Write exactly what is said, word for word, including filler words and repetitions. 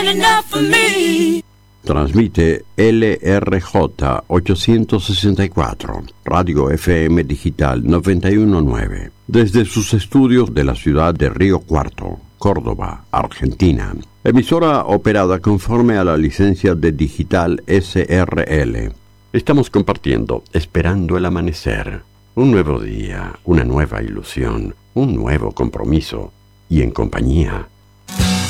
Transmite L R J ochocientos sesenta y cuatro, Radio F M Digital noventa y uno punto nueve, desde sus estudios de la ciudad de Río Cuarto, Córdoba, Argentina. Emisora operada conforme a la licencia de Digital S R L. Estamos compartiendo Esperando el Amanecer. Un nuevo día, una nueva ilusión, un nuevo compromiso. Y en compañía